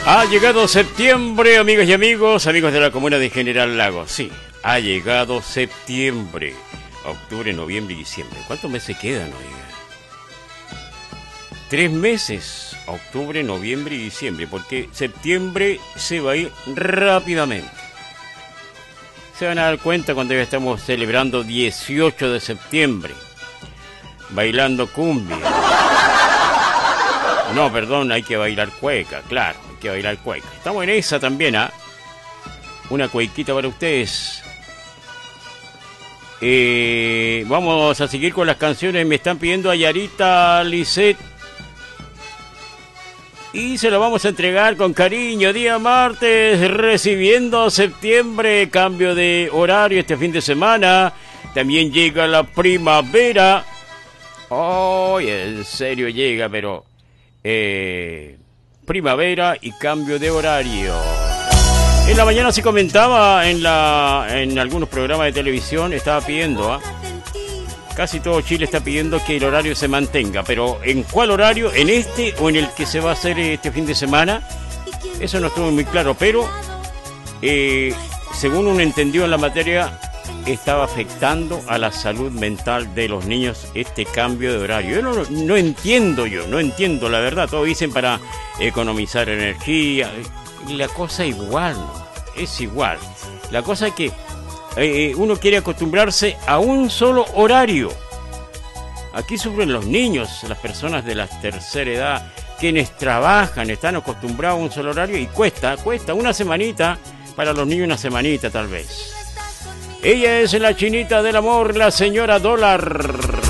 Ha llegado septiembre, amigas y amigos de la comuna de General Lagos. Sí, ha llegado septiembre. Octubre, noviembre y diciembre. ¿Cuántos meses quedan, oiga? 3 meses. Octubre, noviembre y diciembre. Porque septiembre se va a ir rápidamente. Se van a dar cuenta cuando ya estamos celebrando 18 de septiembre. Bailando cumbia. No, perdón, hay que bailar cueca, claro, hay que bailar cueca. Estamos en esa también, ¿ah? Una cuequita para ustedes. Vamos a seguir con las canciones. Me están pidiendo a Yarita Lisset. Y se lo vamos a entregar con cariño. Día martes, recibiendo septiembre, cambio de horario este fin de semana. También llega la primavera. Oh, en serio llega, pero... primavera y cambio de horario. En la mañana se comentaba en algunos programas de televisión, estaba pidiendo, casi todo Chile está pidiendo que el horario se mantenga, pero ¿en cuál horario? ¿En este o en el que se va a hacer este fin de semana? Eso no estuvo muy claro, pero según uno entendió en la materia, estaba afectando a la salud mental de los niños este cambio de horario. Yo no entiendo, la verdad. Todos dicen para economizar energía. La cosa igual, ¿no? Es igual. La cosa es que uno quiere acostumbrarse a un solo horario. Aquí sufren los niños, las personas de la tercera edad, quienes trabajan, están acostumbrados a un solo horario y cuesta una semanita, para los niños una semanita tal vez. Ella es la chinita del amor, la señora Dólar.